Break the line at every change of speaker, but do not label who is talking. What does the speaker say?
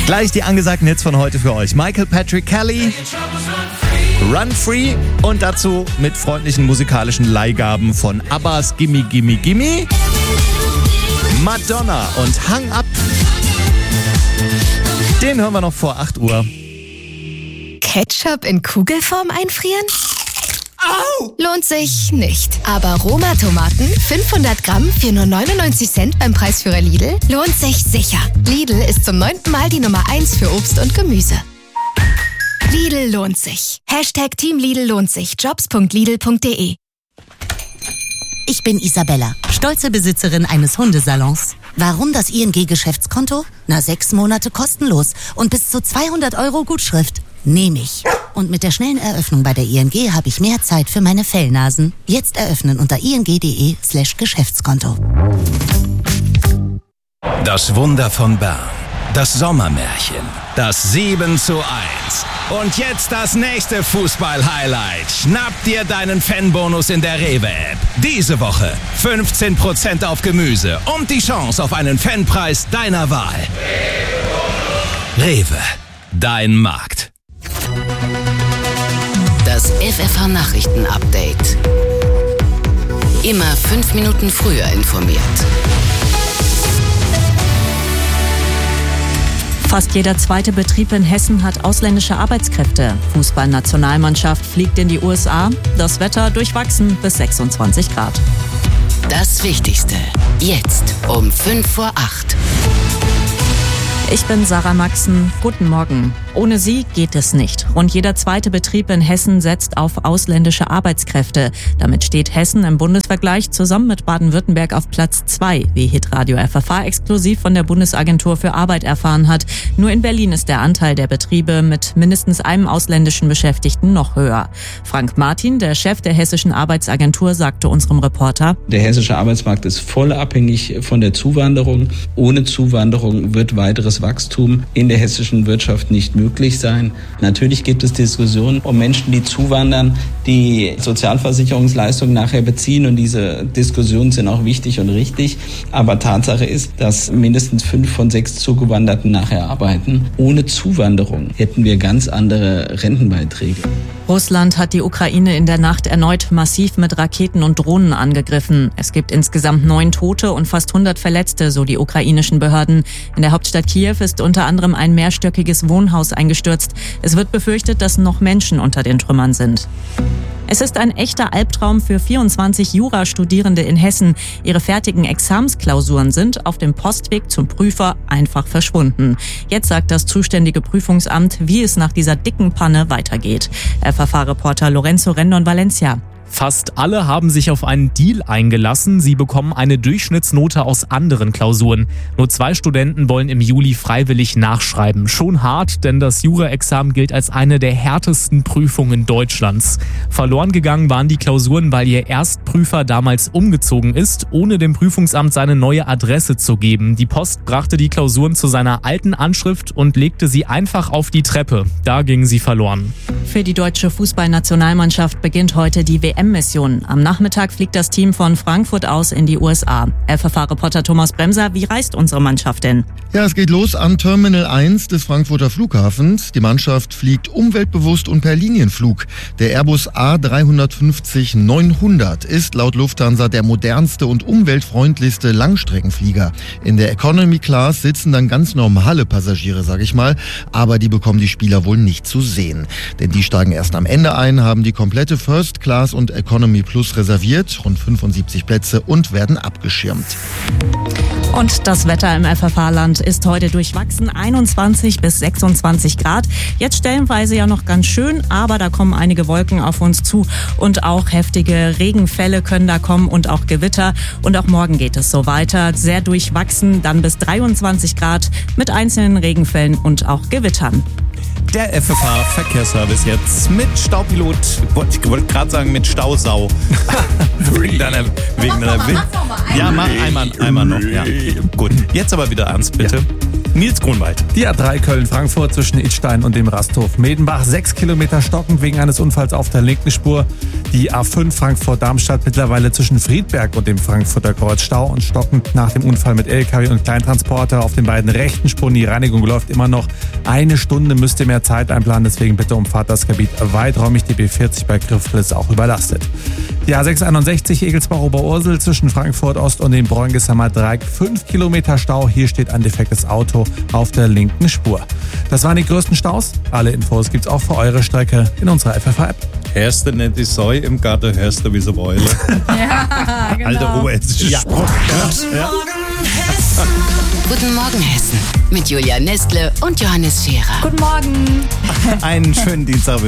Gleich die angesagten Hits von heute für euch. Michael Patrick Kelly, Run Free und dazu mit freundlichen musikalischen Leihgaben von Abbas Gimme Gimme Gimme, Madonna und Hang Up. Den hören wir noch vor 8 Uhr.
Ketchup in Kugelform einfrieren?
Au!
Lohnt sich nicht. Aber Roma-Tomaten, 500 Gramm für nur 99 Cent beim Preisführer Lidl, lohnt sich sicher. Lidl ist zum 9. Mal die Nummer 1 für Obst und Gemüse. Lidl lohnt sich. #Team Lidl lohnt sich. Jobs.lidl.de.
Ich bin Isabella, stolze Besitzerin eines Hundesalons. Warum das ING-Geschäftskonto? 6 Monate kostenlos und bis zu 200 € Gutschrift. Nehme ich. Und mit der schnellen Eröffnung bei der ING habe ich mehr Zeit für meine Fellnasen. Jetzt eröffnen unter ing.de/Geschäftskonto.
Das Wunder von Bern. Das Sommermärchen. Das 7:1. Und jetzt das nächste Fußball-Highlight. Schnapp dir deinen Fanbonus in der Rewe-App. Diese Woche 15% auf Gemüse und die Chance auf einen Fanpreis deiner Wahl. Rewe. Dein Markt.
Das FFH-Nachrichten-Update. Immer 5 Minuten früher informiert.
Fast jeder zweite Betrieb in Hessen hat ausländische Arbeitskräfte. Fußballnationalmannschaft fliegt in die USA. Das Wetter durchwachsen bis 26 Grad.
Das Wichtigste. Jetzt um 7:55.
Ich bin Sarah Maxen. Guten Morgen. Ohne sie geht es nicht. Rund jeder zweite Betrieb in Hessen setzt auf ausländische Arbeitskräfte. Damit steht Hessen im Bundesvergleich zusammen mit Baden-Württemberg auf Platz 2, wie Hitradio FFH exklusiv von der Bundesagentur für Arbeit erfahren hat. Nur in Berlin ist der Anteil der Betriebe mit mindestens einem ausländischen Beschäftigten noch höher. Frank Martin, der Chef der Hessischen Arbeitsagentur, sagte unserem Reporter:
Der hessische Arbeitsmarkt ist voll abhängig von der Zuwanderung. Ohne Zuwanderung wird weiteres Wachstum in der hessischen Wirtschaft nicht möglich sein. Natürlich gibt es Diskussionen um Menschen, die zuwandern, die Sozialversicherungsleistungen nachher beziehen, und diese Diskussionen sind auch wichtig und richtig. Aber Tatsache ist, dass mindestens 5 von 6 Zugewanderten nachher arbeiten. Ohne Zuwanderung hätten wir ganz andere Rentenbeiträge.
Russland hat die Ukraine in der Nacht erneut massiv mit Raketen und Drohnen angegriffen. Es gibt insgesamt 9 Tote und fast 100 Verletzte, so die ukrainischen Behörden. In der Hauptstadt Kiew ist unter anderem ein mehrstöckiges Wohnhaus eingestürzt. Es wird befürchtet, dass noch Menschen unter den Trümmern sind. Es ist ein echter Albtraum für 24 Jurastudierende in Hessen. Ihre fertigen Examensklausuren sind auf dem Postweg zum Prüfer einfach verschwunden. Jetzt sagt das zuständige Prüfungsamt, wie es nach dieser dicken Panne weitergeht. FFH-Reporter Lorenzo Rendon Valencia.
Fast alle haben sich auf einen Deal eingelassen. Sie bekommen eine Durchschnittsnote aus anderen Klausuren. Nur 2 Studenten wollen im Juli freiwillig nachschreiben. Schon hart, denn das Jura-Examen gilt als eine der härtesten Prüfungen Deutschlands. Verloren gegangen waren die Klausuren, weil ihr Erstprüfer damals umgezogen ist, ohne dem Prüfungsamt seine neue Adresse zu geben. Die Post brachte die Klausuren zu seiner alten Anschrift und legte sie einfach auf die Treppe. Da gingen sie verloren.
Für die deutsche Fußballnationalmannschaft beginnt heute die WM-Mission. Am Nachmittag fliegt das Team von Frankfurt aus in die USA. FFH-Reporter Thomas Bremser, wie reist unsere Mannschaft denn?
Ja, es geht los an Terminal 1 des Frankfurter Flughafens. Die Mannschaft fliegt umweltbewusst und per Linienflug. Der Airbus A350-900 ist laut Lufthansa der modernste und umweltfreundlichste Langstreckenflieger. In der Economy Class sitzen dann ganz normale Passagiere, sag ich mal, aber die bekommen die Spieler wohl nicht zu sehen. Denn die steigen erst am Ende ein, haben die komplette First Class und Economy Plus reserviert, rund 75 Plätze, und werden abgeschirmt.
Und das Wetter im FFH-Land ist heute durchwachsen, 21 bis 26 Grad. Jetzt stellenweise ja noch ganz schön, aber da kommen einige Wolken auf uns zu und auch heftige Regenfälle können da kommen und auch Gewitter. Und auch morgen geht es so weiter, sehr durchwachsen, dann bis 23 Grad mit einzelnen Regenfällen und auch Gewittern.
Der FFH-Verkehrsservice jetzt mit Staupilot, ich wollte gerade sagen mit Stausau. wegen deiner Ja, mach einmal noch. Ja. Gut, jetzt aber wieder ernst, bitte.
Ja.
Nils Grunwald.
Die A3 Köln-Frankfurt zwischen Idstein und dem Rasthof Medenbach. 6 Kilometer stockend wegen eines Unfalls auf der linken Spur. Die A5 Frankfurt-Darmstadt mittlerweile zwischen Friedberg und dem Frankfurter Kreuz Stau und stockend nach dem Unfall mit LKW und Kleintransporter auf den beiden rechten Spuren. Die Reinigung läuft immer noch. 1 Stunde müsst ihr mehr Zeit einplanen, deswegen bitte umfahrt das Gebiet weiträumig. Die B40 bei Kriftel ist auch überlastet. Die A661 Egelsbach-Oberursel zwischen Frankfurt Ost und dem Bräungeshammer Dreieck. 5 Kilometer Stau. Hier steht ein defektes Auto auf der linken Spur. Das waren die größten Staus. Alle Infos gibt's auch für eure Strecke in unserer FFH-App.
Hörst du nicht die Säu im Garten, hörst du wie so Weile.
Ja, genau.
Alter oberhessische Spruch. Ja.
Guten Morgen, Hessen. Mit Julia Nestle und Johannes Scherer.
Guten Morgen.
Einen schönen Dienstag.